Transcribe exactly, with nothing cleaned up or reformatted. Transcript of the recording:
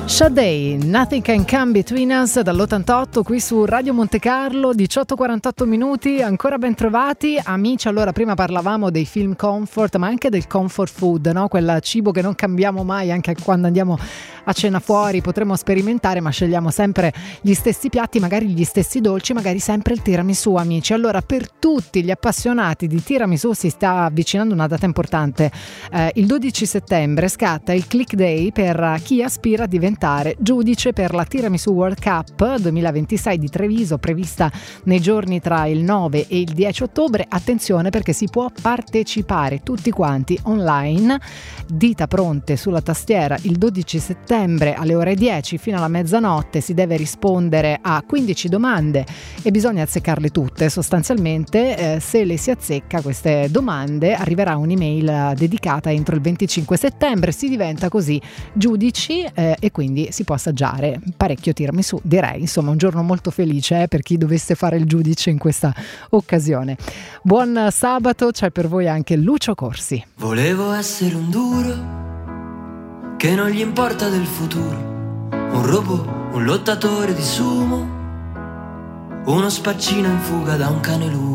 Sade, Nothing Can Come Between Us dall'ottantotto qui su Radio Monte Carlo, diciotto e quarantotto minuti, ancora ben trovati amici. Allora, prima parlavamo dei film comfort, ma anche del comfort food, no? Quel cibo che non cambiamo mai, anche quando andiamo a cena fuori potremmo sperimentare, ma scegliamo sempre gli stessi piatti, magari gli stessi dolci, magari sempre il tiramisù, amici. Allora, per tutti gli appassionati di tiramisù si sta avvicinando una data importante. Eh, il dodici settembre scatta il Click Day per chi aspira a diventare giudice per la Tiramisù World Cup duemilaventisei di Treviso, prevista nei giorni tra il nove e il dieci ottobre. Attenzione, perché si può partecipare tutti quanti online, dita pronte sulla tastiera. Il dodici settembre alle ore dieci fino alla mezzanotte si deve rispondere a quindici domande e bisogna azzeccarle tutte sostanzialmente. Eh, se le si azzecca queste domande arriverà un'email dedicata entro il venticinque settembre, si diventa così giudici eh, e quindi si può assaggiare parecchio tiramisù, direi. Insomma, un giorno molto felice eh, per chi dovesse fare il giudice in questa occasione. Buon sabato, c'è per voi anche Lucio Corsi. Volevo essere un duro che non gli importa del futuro, un robot, un lottatore di sumo, uno spaccino in fuga da un cane lupo.